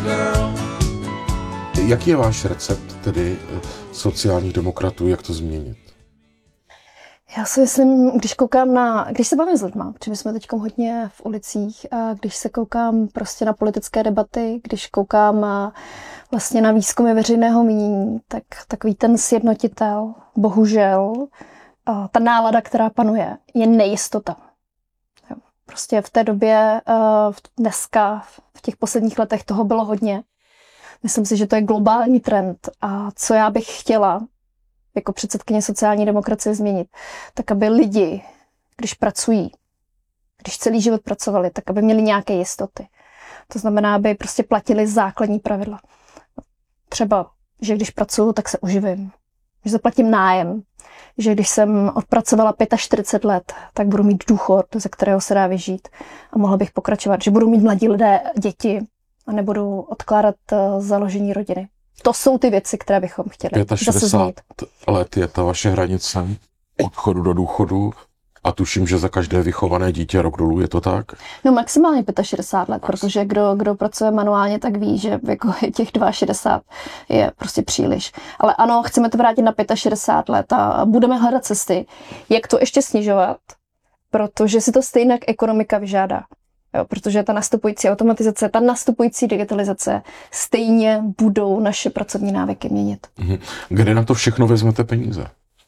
Jaký je váš recept tedy sociálních demokratů, jak to změnit? Já si myslím, když se bavím s lidma, protože my jsme teď hodně v ulicích, a když se koukám prostě na politické debaty, když koukám vlastně na výzkumy veřejného mínění, tak takový ten sjednotitel, bohužel, ta nálada, která panuje, je nejistota. Prostě v té době, dneska, v těch posledních letech toho bylo hodně. Myslím si, že to je globální trend a co já bych chtěla jako předsedkyně sociální demokracie změnit, tak aby lidi, když pracují, když celý život pracovali, tak aby měli nějaké jistoty. To znamená, aby prostě platili základní pravidla. Třeba, že když pracuju, tak se uživím, že zaplatím nájem, že když jsem odpracovala 45 let, tak budu mít důchod, ze kterého se dá vyžít a mohla bych pokračovat, že budou mít mladí lidé děti a nebudu odkládat založení rodiny. To jsou ty věci, které bychom chtěli. 65 let je ta vaše hranice odchodu do důchodu a tuším, že za každé vychované dítě rok dolů, je to tak? No maximálně 65 let, protože kdo pracuje manuálně, tak ví, že jako těch 62 je prostě příliš. Ale ano, chceme to vrátit na 65 let a budeme hledat cesty, jak to ještě snižovat, protože si to stejně ekonomika vyžádá. Jo, protože ta nastupující automatizace, ta nastupující digitalizace stejně budou naše pracovní návyky měnit. Kde na to všechno vezmete peníze?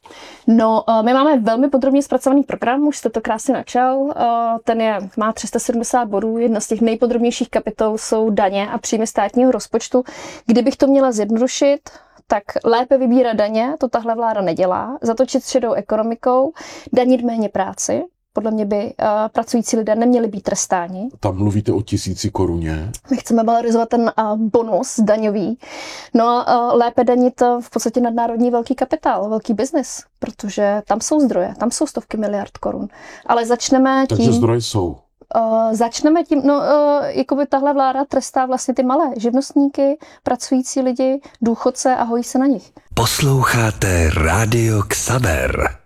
No, my máme velmi podrobně zpracovaný program, už jste to krásně načal. Ten má 370 bodů, jedna z těch nejpodrobnějších kapitol jsou daně a příjmy státního rozpočtu. Kdybych to měla zjednodušit, tak lépe vybírat daně, to tahle vláda nedělá, zatočit s šedou ekonomikou, danit méně práci. Podle mě by pracující lidé neměli být trestáni. Tam mluvíte o 1000 koruně. My chceme valorizovat ten bonus daňový. No a lépe danit v podstatě nadnárodní velký kapitál, velký biznis, protože tam jsou zdroje, tam jsou stovky miliard korun. Ale začneme tím... Takže zdroje jsou. Začneme tím, jakoby tahle vláda trestá vlastně ty malé živnostníky, pracující lidi, důchodce a hojí se na nich. Posloucháte Rádio Xaver.